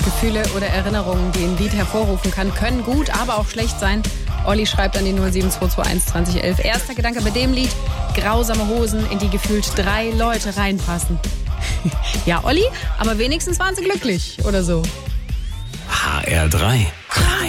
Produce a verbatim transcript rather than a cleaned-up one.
Gefühle oder Erinnerungen, die ein Lied hervorrufen kann, können gut, aber auch schlecht sein. Olli schreibt an die null sieben zwei zwei eins zwanzig elf. Erster Gedanke bei dem Lied: grausame Hosen, in die gefühlt drei Leute reinpassen. Ja, Olli, aber wenigstens waren sie glücklich oder so. H R drei.